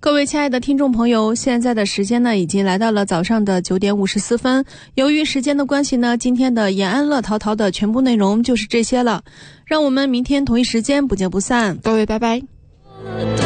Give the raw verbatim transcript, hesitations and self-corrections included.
各位亲爱的听众朋友，现在的时间呢已经来到了早上的九点五十四分。由于时间的关系呢，今天的延安乐淘淘的全部内容就是这些了。让我们明天同一时间不见不散。各位拜拜。